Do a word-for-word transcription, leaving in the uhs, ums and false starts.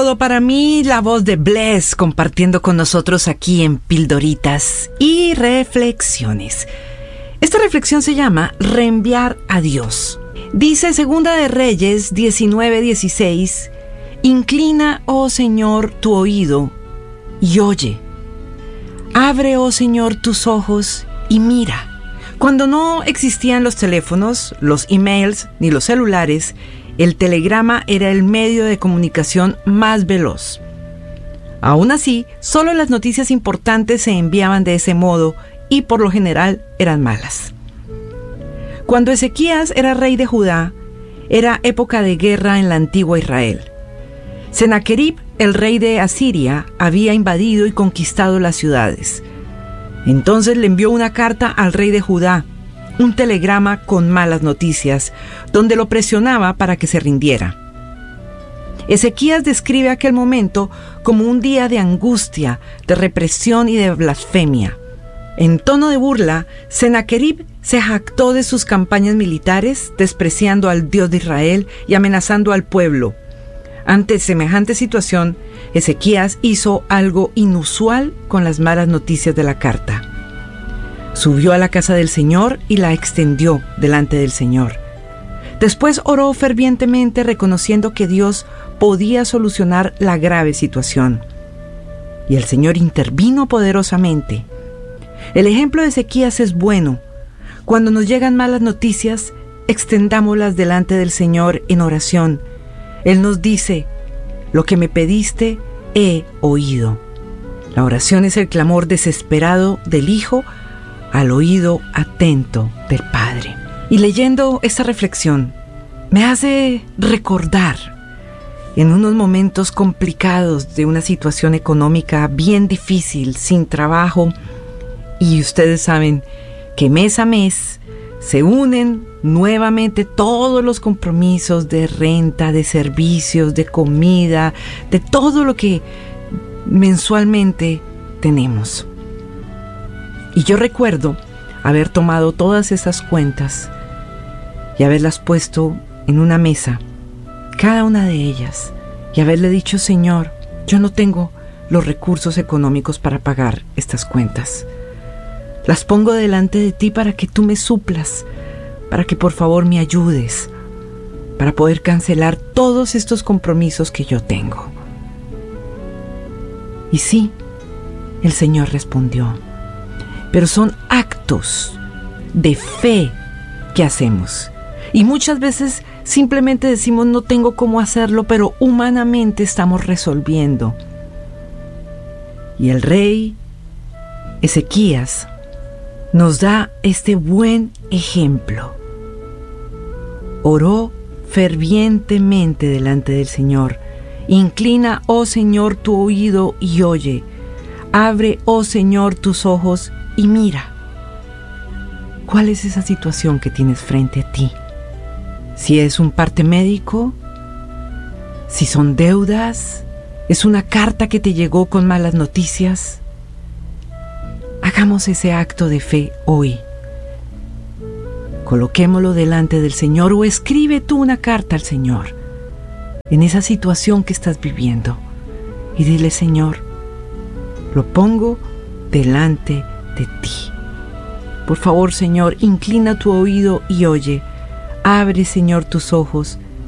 todo para mí, la voz de Bless compartiendo con nosotros aquí en Pildoritas y Reflexiones. Esta reflexión se llama Reenviar a Dios. Dice Segunda de Reyes diecinueve dieciséis: Inclina, oh Señor, tu oído y oye. Abre, oh Señor, tus ojos y mira. Cuando no existían los teléfonos, los emails ni los celulares, el telegrama era el medio de comunicación más veloz. Aún así, solo las noticias importantes se enviaban de ese modo y por lo general eran malas. Cuando Ezequías era rey de Judá, era época de guerra en la antigua Israel. Sennacherib, el rey de Asiria, había invadido y conquistado las ciudades. Entonces le envió una carta al rey de Judá, un telegrama con malas noticias, donde lo presionaba para que se rindiera. Ezequías describe aquel momento como un día de angustia, de represión y de blasfemia. En tono de burla, Sennacherib se jactó de sus campañas militares, despreciando al Dios de Israel y amenazando al pueblo. Ante semejante situación, Ezequías hizo algo inusual con las malas noticias de la carta. Subió a la casa del Señor y la extendió delante del Señor. Después oró fervientemente, reconociendo que Dios podía solucionar la grave situación. Y el Señor intervino poderosamente. El ejemplo de Ezequías es bueno. Cuando nos llegan malas noticias, extendámoslas delante del Señor en oración. Él nos dice: lo que me pediste, he oído. La oración es el clamor desesperado del Hijo al oído atento del Padre. Y leyendo esta reflexión, me hace recordar en unos momentos complicados de una situación económica bien difícil, sin trabajo, y ustedes saben que mes a mes se unen nuevamente todos los compromisos de renta, de servicios, de comida, de todo lo que mensualmente tenemos. Y yo recuerdo haber tomado todas esas cuentas y haberlas puesto en una mesa, cada una de ellas, y haberle dicho: Señor, yo no tengo los recursos económicos para pagar estas cuentas. Las pongo delante de ti para que tú me suplas, para que por favor me ayudes, para poder cancelar todos estos compromisos que yo tengo. Y sí, el Señor respondió. Pero son actos de fe que hacemos. Y muchas veces simplemente decimos: no tengo cómo hacerlo, pero humanamente estamos resolviendo. Y el rey Ezequías nos da este buen ejemplo. Oró fervientemente delante del Señor. Inclina, oh Señor, tu oído y oye. Abre, oh Señor, tus ojos y mira. ¿Cuál es esa situación que tienes frente a ti? Si es un parte médico, si son deudas, es una carta que te llegó con malas noticias. Hagamos ese acto de fe hoy. Coloquémoslo delante del Señor, o escribe tú una carta al Señor en esa situación que estás viviendo y dile: Señor, lo pongo delante de ti. Por favor, Señor, inclina tu oído y oye. Abre, Señor, tus ojos